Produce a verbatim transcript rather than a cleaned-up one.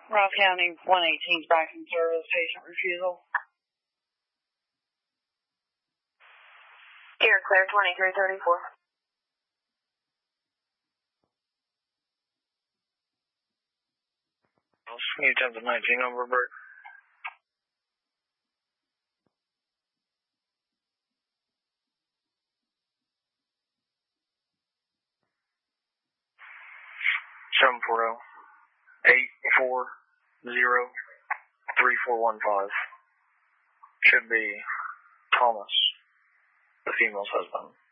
Ross County one eighteen is back in service, patient refusal. Here, Claire, twenty-three thirty-four. Need ten to nineteen on Robert. seven four zero, eight four zero, three four one five. Should be Thomas, the female's husband.